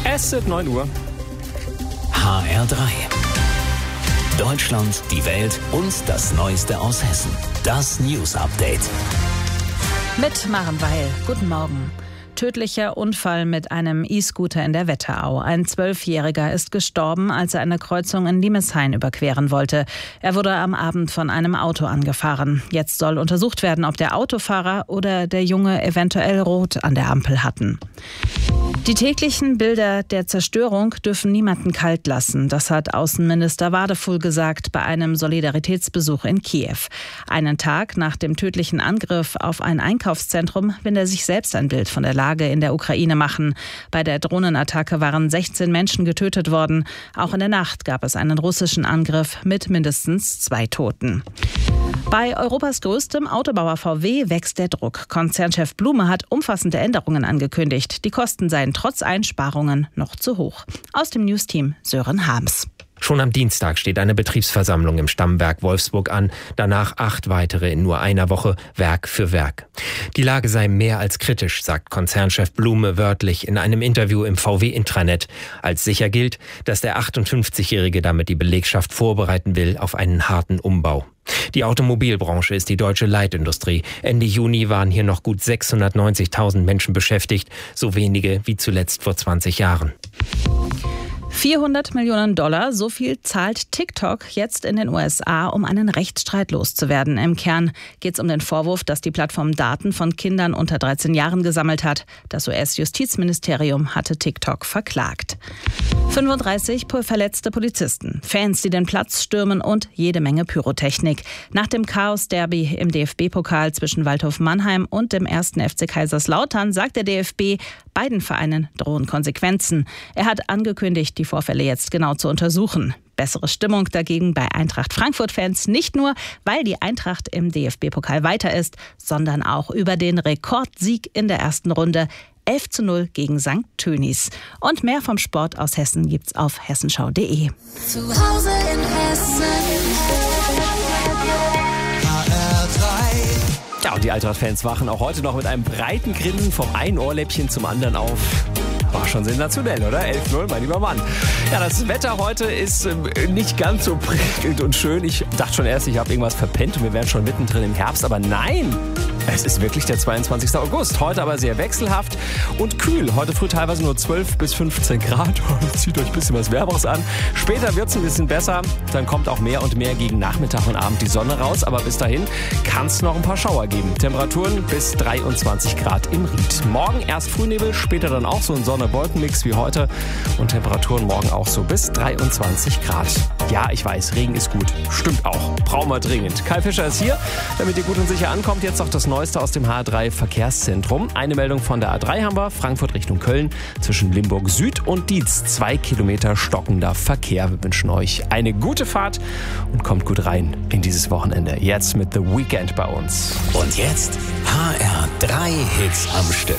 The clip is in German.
Es ist 9 Uhr. HR3. Deutschland, die Welt und das Neueste aus Hessen. Das News Update. Mit Maren Weil. Guten Morgen. Tödlicher Unfall mit einem E-Scooter in der Wetterau. Ein 12-Jähriger ist gestorben, als er eine Kreuzung in Limeshain überqueren wollte. Er wurde am Abend von einem Auto angefahren. Jetzt soll untersucht werden, ob der Autofahrer oder der Junge eventuell Rot an der Ampel hatten. Die täglichen Bilder der Zerstörung dürfen niemanden kalt lassen. Das hat Außenminister Wadefull gesagt bei einem Solidaritätsbesuch in Kiew. Einen Tag nach dem tödlichen Angriff auf ein Einkaufszentrum will er sich selbst ein Bild von der Lage in der Ukraine machen. Bei der Drohnenattacke waren 16 Menschen getötet worden. Auch in der Nacht gab es einen russischen Angriff mit mindestens 2 Toten. Bei Europas größtem Autobauer VW wächst der Druck. Konzernchef Blume hat umfassende Änderungen angekündigt. Die Kosten seien trotz Einsparungen noch zu hoch. Aus dem Newsteam Sören Harms. Schon am Dienstag steht eine Betriebsversammlung im Stammwerk Wolfsburg an, danach 8 weitere in nur einer Woche, Werk für Werk. Die Lage sei mehr als kritisch, sagt Konzernchef Blume wörtlich in einem Interview im VW-Intranet. Als sicher gilt, dass der 58-Jährige damit die Belegschaft vorbereiten will auf einen harten Umbau. Die Automobilbranche ist die deutsche Leitindustrie. Ende Juni waren hier noch gut 690.000 Menschen beschäftigt, so wenige wie zuletzt vor 20 Jahren. $400 Millionen, so viel zahlt TikTok jetzt in den USA, um einen Rechtsstreit loszuwerden. Im Kern geht es um den Vorwurf, dass die Plattform Daten von Kindern unter 13 Jahren gesammelt hat. Das US-Justizministerium hatte TikTok verklagt. 35 verletzte Polizisten, Fans, die den Platz stürmen und jede Menge Pyrotechnik. Nach dem Chaos-Derby im DFB-Pokal zwischen Waldhof Mannheim und dem 1. FC Kaiserslautern sagt der DFB, beiden Vereinen drohen Konsequenzen. Er hat angekündigt, die Vorfälle jetzt genau zu untersuchen. Bessere Stimmung dagegen bei Eintracht Frankfurt-Fans, nicht nur, weil die Eintracht im DFB-Pokal weiter ist, sondern auch über den Rekordsieg in der ersten Runde. 11:0 gegen St. Tönis. Und mehr vom Sport aus Hessen gibt's auf hessenschau.de. Zu Hause in Hessen. Ja, und die Eintracht-Fans wachen auch heute noch mit einem breiten Grinsen vom einen Ohrläppchen zum anderen auf. War schon sensationell, oder? 11:0, mein lieber Mann. Ja, das Wetter heute ist nicht ganz so prickelnd und schön. Ich dachte schon erst, ich habe irgendwas verpennt und wir wären schon mittendrin im Herbst. Aber nein, es ist wirklich der 22. August. Heute aber sehr wechselhaft und kühl. Heute früh teilweise nur 12 bis 15 Grad. Zieht euch ein bisschen was Wärmeres an. Später wird es ein bisschen besser. Dann kommt auch mehr und mehr gegen Nachmittag und Abend die Sonne raus. Aber bis dahin kann es noch ein paar Schauer geben. Temperaturen bis 23 Grad im Ried. Morgen erst Frühnebel, später dann auch so ein Sonne-Wolken-Mix wie heute. Und Temperaturen morgen auch so bis 23 Grad. Ja, ich weiß, Regen ist gut. Stimmt auch. Brauchen wir dringend. Kai Fischer ist hier, damit ihr gut und sicher ankommt. Jetzt noch das Neueste aus dem HR3 Verkehrszentrum. Eine Meldung von der A3 haben wir. Frankfurt Richtung Köln zwischen Limburg Süd und Dietz. 2 Kilometer stockender Verkehr. Wir wünschen euch eine gute Fahrt und kommt gut rein in dieses Wochenende. Jetzt mit The Weekend bei uns. Und jetzt HR3 Hits am Stück.